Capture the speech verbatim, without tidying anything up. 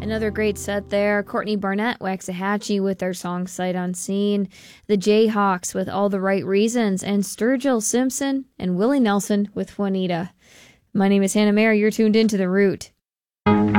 Another great set there. Courtney Barnett, Waxahachie with their song Sight Unseen. The Jayhawks with All the Right Reasons. And Sturgill Simpson and Willie Nelson with Juanita. My name is Hannah Mayer. You're tuned into The Root.